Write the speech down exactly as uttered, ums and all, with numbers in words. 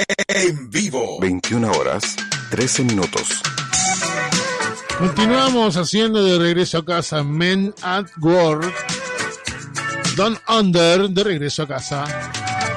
En vivo. veintiuna horas, trece minutos. Continuamos haciendo de regreso a casa Men at Work. Down Under, de regreso a casa.